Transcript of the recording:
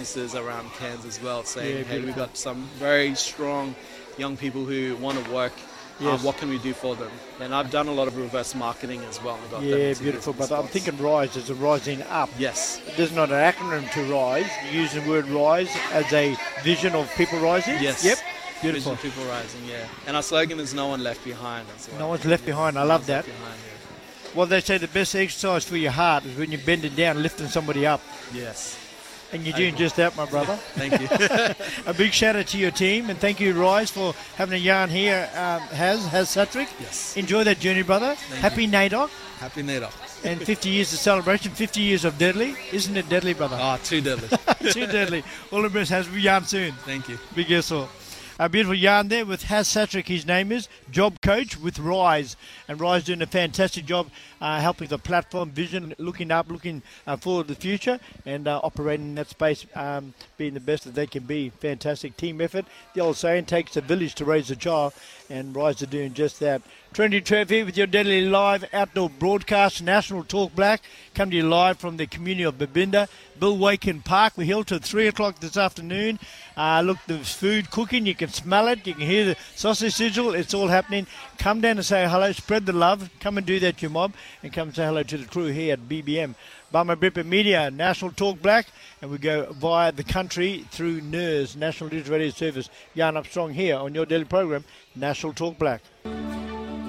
businesses around Cairns as well, saying, Yeah, hey, we've beautiful. got some very strong young people who want to work. Yes. What can we do for them? And I've done a lot of reverse marketing as well. And got them Yeah, into beautiful. business But I'm spots. thinking RISE is a rising up. Yes. There's not an acronym to RISE. You use the word RISE as a vision of people rising. Yes. Yep. Beautiful. Vision People Rising, yeah. And our slogan is no one left behind as well. No one's left behind. I love that. Left behind, yeah. Well, they say the best exercise for your heart is when you're bending down, lifting somebody up. Yes. And you're doing just that, my brother. Thank you. A big shout out to your team, and thank you, RISE, for having a yarn here. Has Satrick. Yes. Enjoy that journey, brother. Happy NAIDOC. Happy Natal. And 50 years of celebration, 50 years of Deadly. Isn't it deadly, brother? Ah, too deadly. Too deadly. All the best. Has yarn soon. Thank you. Big yes, all. A beautiful yarn there with Has Satrick, his name is, job coach with RISE. And RISE doing a fantastic job helping the platform, vision, looking forward to the future and operating in that space, being the best that they can be. Fantastic team effort. The old saying, takes a village to raise a child, and RISE are doing just that. Trendy Trevor with your daily live outdoor broadcast, National Talk Black, come to you live from the community of Babinda, Bill Waken Park. We're here till 3 o'clock this afternoon. Look, there's food cooking. You can smell it. You can hear the sausage sizzle. It's all happening. Come down and say hello. Spread the love. Come and do that to your mob. And come and say hello to the crew here at BBM. Bama Bripa Media, National Talk Black. And we go via the country through NERS, National News Radio Service. Yarn up strong here on your daily program, National Talk Black.